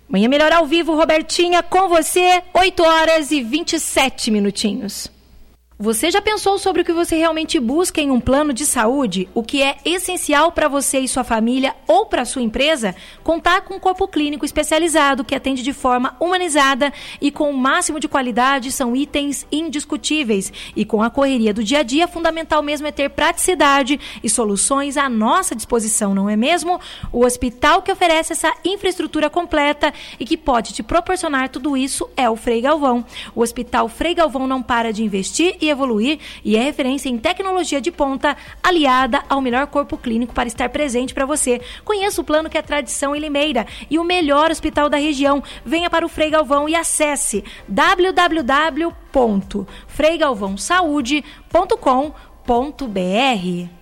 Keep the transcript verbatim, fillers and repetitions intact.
Manhã Melhor ao vivo, Robertinha, com você, oito horas e vinte e sete minutinhos. Você já pensou sobre o que você realmente busca em um plano de saúde? O que é essencial para você e sua família ou para sua empresa? Contar com um corpo clínico especializado que atende de forma humanizada e com o máximo de qualidade são itens indiscutíveis. E com a correria do dia a dia, fundamental mesmo é ter praticidade e soluções à nossa disposição, não é mesmo? O hospital que oferece essa infraestrutura completa e que pode te proporcionar tudo isso é o Frei Galvão. O Hospital Frei Galvão não para de investir e evoluir e é referência em tecnologia de ponta aliada ao melhor corpo clínico para estar presente para você. Conheça o plano que é tradição em Limeira e o melhor hospital da região. Venha para o Frei Galvão e acesse w w w ponto frei galvão saúde ponto com ponto b r.